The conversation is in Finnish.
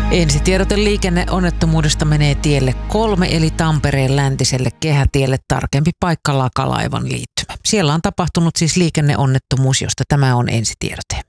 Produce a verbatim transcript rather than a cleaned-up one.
Ensitiedote liikenneonnettomuudesta menee tielle kolme eli Tampereen läntiselle kehätielle, tarkempi paikka Lakalaivan liittymä. Siellä on tapahtunut siis liikenneonnettomuus, josta tämä on ensitiedote.